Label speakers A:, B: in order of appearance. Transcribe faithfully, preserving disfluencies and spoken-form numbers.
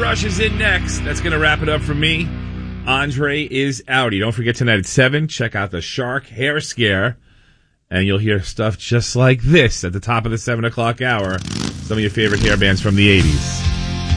A: Rush is in next. That's going to wrap it up for me. Andre is outie. Don't forget tonight at seven, check out the Shark Hair Scare, and you'll hear stuff just like this at the top of the seven o'clock hour. Some of your favorite hair bands from the eighties.